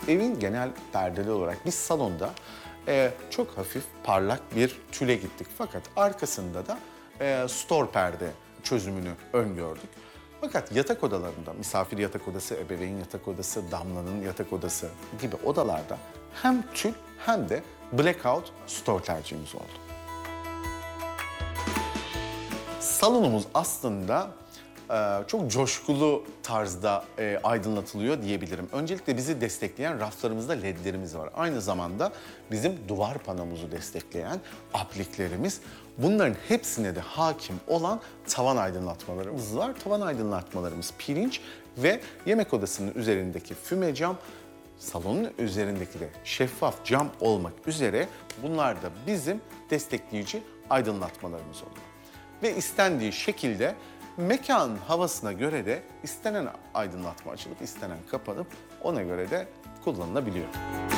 evin genel perdeli olarak biz salonda çok hafif parlak bir tüle gittik. Fakat arkasında da store perde çözümünü öngördük. Fakat yatak odalarında, misafir yatak odası, ebeveyn yatak odası, Damla'nın yatak odası gibi odalarda hem tül hem de blackout store tercihimiz oldu. Salonumuz aslında çok coşkulu tarzda aydınlatılıyor diyebilirim. Öncelikle bizi destekleyen raflarımızda ledlerimiz var. Aynı zamanda bizim duvar panomuzu destekleyen apliklerimiz. Bunların hepsine de hakim olan tavan aydınlatmalarımız var. Tavan aydınlatmalarımız pirinç ve yemek odasının üzerindeki füme cam, salonun üzerindeki de şeffaf cam olmak üzere bunlar da bizim destekleyici aydınlatmalarımız oluyor. Ve istendiği şekilde mekanın havasına göre de istenen aydınlatma açılıp istenen kapanıp ona göre de kullanılabiliyor.